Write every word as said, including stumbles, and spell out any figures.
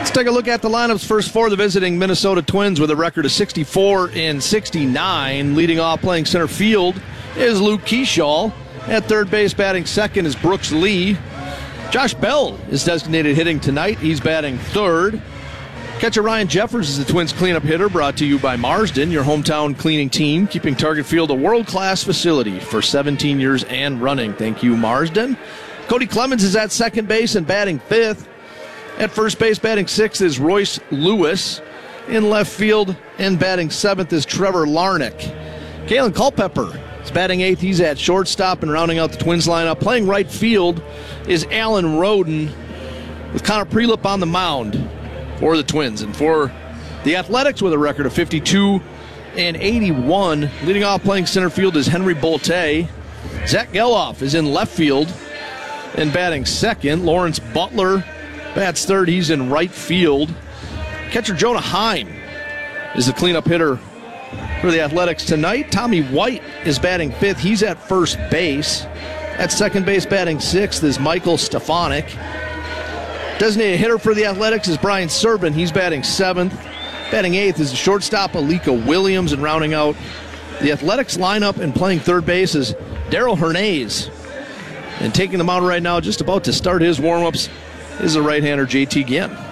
Let's take a look at the lineups first for the visiting Minnesota Twins with a record of sixty-four and sixty-nine. Leading off playing center field is Luke Keeschall. At third base batting second is Brooks Lee. Josh Bell is designated hitting tonight. He's batting third. Catcher Ryan Jeffers is the Twins cleanup hitter, brought to you by Marsden, your hometown cleaning team, keeping Target Field a world-class facility for seventeen years and running. Thank you, Marsden. Cody Clemens is at second base and batting fifth. At first base batting sixth is Royce Lewis. In left field and batting seventh is Trevor Larnach. Kalen Culpepper is batting eighth. He's at shortstop, and rounding out the Twins lineup, playing right field is Alan Roden, with Connor Prelip on the mound for the Twins. And for the Athletics, with a record of fifty-two and eighty-one, leading off playing center field is Henry Bolte. Zach Geloff is in left field and batting second. Lawrence Butler bats third. He's in right field. Catcher Jonah Heim is the cleanup hitter for the Athletics tonight. Tommy White is batting fifth. He's at first base. At second base batting sixth is Michael Stefanik. Designated hitter for the Athletics is Brian Serban. He's batting seventh. Batting eighth is the shortstop Alika Williams. And rounding out the Athletics lineup and playing third base is Daryl Hernandez. And taking the mound right now, just about to start his warm-ups, is the right-hander J T Ginn.